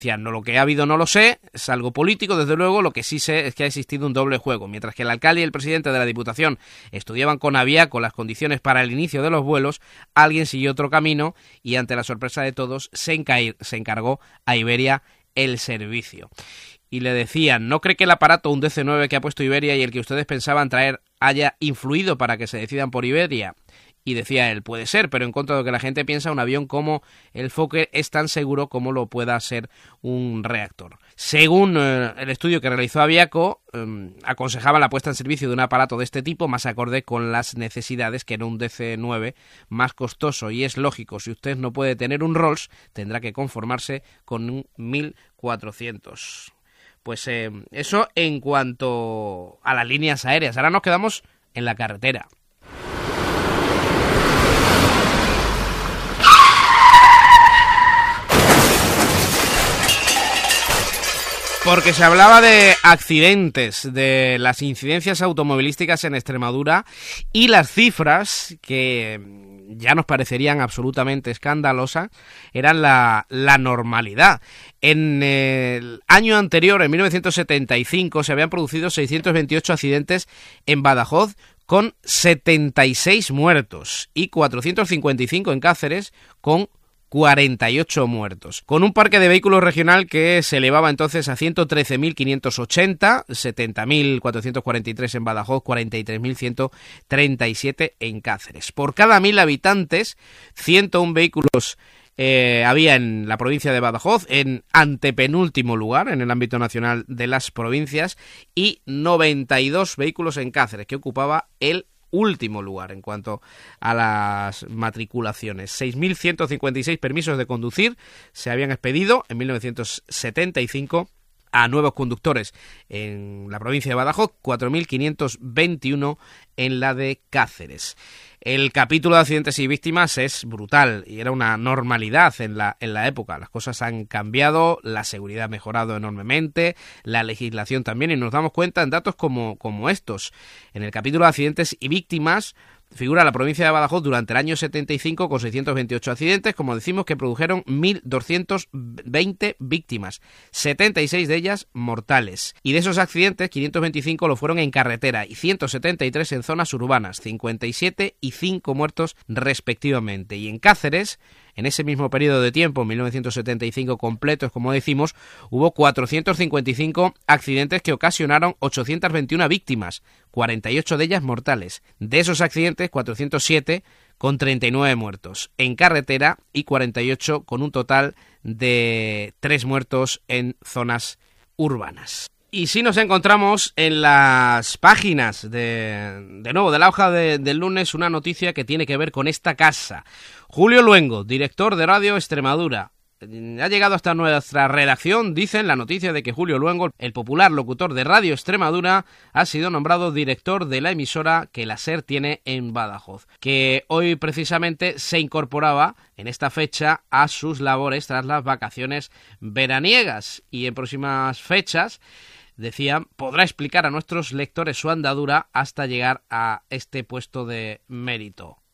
No, lo que ha habido no lo sé, es algo político, desde luego. Lo que sí sé es que ha existido un doble juego. Mientras que el alcalde y el presidente de la Diputación estudiaban con Aviaco las condiciones para el inicio de los vuelos, alguien siguió otro camino y ante la sorpresa de todos se encargó a Iberia el servicio. Y le decían, ¿no cree que el aparato, un DC-9 que ha puesto Iberia y el que ustedes pensaban traer, haya influido para que se decidan por Iberia? Y decía él, puede ser, pero en contra de lo que la gente piensa, un avión como el Fokker es tan seguro como lo pueda ser un reactor. Según el estudio que realizó Aviaco, aconsejaba la puesta en servicio de un aparato de este tipo más acorde con las necesidades, que era un DC-9 más costoso. Y es lógico, si usted no puede tener un Rolls, tendrá que conformarse con un 1400. Pues eso en cuanto a las líneas aéreas. Ahora nos quedamos en la carretera. Porque se hablaba de accidentes, de las incidencias automovilísticas en Extremadura y las cifras que ya nos parecerían absolutamente escandalosas eran la normalidad. En el año anterior, en 1975, se habían producido 628 accidentes en Badajoz con 76 muertos y 455 en Cáceres con 48 muertos, con un parque de vehículos regional que se elevaba entonces a 113.580, 70.443 en Badajoz, 43.137 en Cáceres. Por cada 1.000 habitantes, 101 vehículos había en la provincia de Badajoz, en antepenúltimo lugar en el ámbito nacional de las provincias, y 92 vehículos en Cáceres, que ocupaba el último lugar en cuanto a las matriculaciones. 6.156 permisos de conducir se habían expedido en 1975 a nuevos conductores en la provincia de Badajoz, 4.521 en la de Cáceres. El capítulo de accidentes y víctimas es brutal y era una normalidad en la época. Las cosas han cambiado, la seguridad ha mejorado enormemente, la legislación también, y nos damos cuenta en datos como estos. En el capítulo de accidentes y víctimas figura la provincia de Badajoz durante el año 75 con 628 accidentes, como decimos, que produjeron 1.220 víctimas, 76 de ellas mortales. Y de esos accidentes, 525 lo fueron en carretera y 173 en zonas urbanas, 57 y 5 muertos respectivamente. Y en Cáceres, en ese mismo periodo de tiempo, 1975 completos, como decimos, hubo 455 accidentes que ocasionaron 821 víctimas, 48 de ellas mortales. De esos accidentes, 407 con 39 muertos en carretera y 48 con un total de 3 muertos en zonas urbanas. Y si nos encontramos en las páginas de nuevo de la hoja del lunes una noticia que tiene que ver con esta casa. Julio Luengo, director de Radio Extremadura. Ha llegado hasta nuestra redacción, dicen, la noticia de que Julio Luengo, el popular locutor de Radio Extremadura, ha sido nombrado director de la emisora que la SER tiene en Badajoz, que hoy precisamente se incorporaba en esta fecha a sus labores tras las vacaciones veraniegas, y en próximas fechas, decían, podrá explicar a nuestros lectores su andadura hasta llegar a este puesto de mérito.